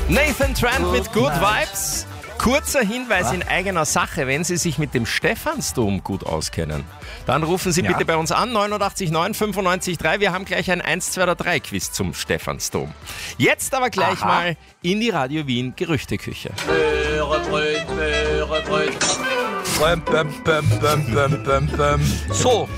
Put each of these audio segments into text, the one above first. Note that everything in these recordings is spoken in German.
Nathan Trent mit Good Vibes. Kurzer Hinweis in eigener Sache, wenn Sie sich mit dem Stephansdom gut auskennen, dann rufen Sie bitte bei uns an, 89 9 95 3. Wir haben gleich ein 1, 2 oder 3 Quiz zum Stephansdom. Jetzt aber gleich mal in die Radio Wien Gerüchteküche. So,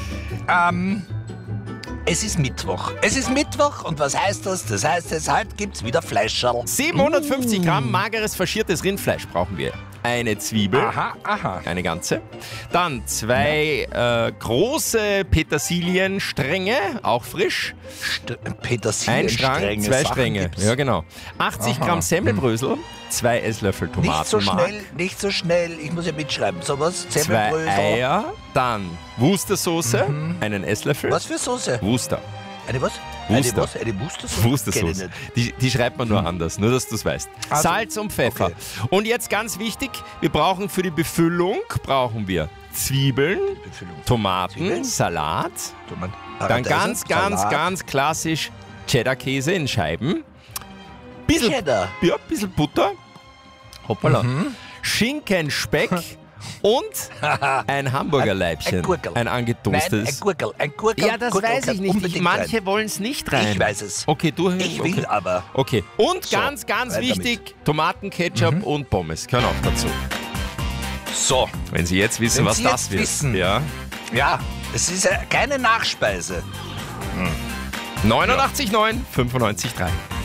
es ist Mittwoch. Und was heißt das? Das heißt, deshalb gibt's wieder Fleischerl. 750 Gramm mageres faschiertes Rindfleisch brauchen wir. Eine Zwiebel, eine ganze. Dann 2 große Petersilienstränge, auch frisch. Ein Strang, 2 Stränge. Ja, genau. 80 Gramm Semmelbrösel, 2 Esslöffel Tomatenmark. Nicht so schnell, ich muss ja mitschreiben. Sowas, 2 Eier, dann Wustersoße, einen Esslöffel. Was für Soße? Wuster. Eine was? Wuster. Eine Wustersoße? Wustersoße. Die schreibt man nur anders, nur dass du es weißt. Also, Salz und Pfeffer. Okay. Und jetzt ganz wichtig, wir brauchen für die Befüllung Zwiebeln, Tomaten, Salat. Dann ganz klassisch Cheddar-Käse in Scheiben. Cheddar? Ja, ein bisschen Butter. Hoppala. Schinken, Speck. Und ein Hamburgerleibchen. Ein Gurkel. Ein angetoastetes. Nein, ein Gurkel. Ja, das weiß ich nicht. Manche wollen es nicht rein. Ich weiß es. Okay, du Ich will aber. Okay. Und So, ganz wichtig, damit. Tomaten, Ketchup und Pommes. Gehören auch dazu. So. Wenn Sie jetzt wissen, was das wird. Ja. Ja, es ist ja keine Nachspeise. 89,9, 95,3.